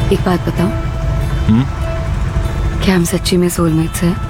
एक बात बताओ, क्या हम सच्ची में सोलमेट्स हैं?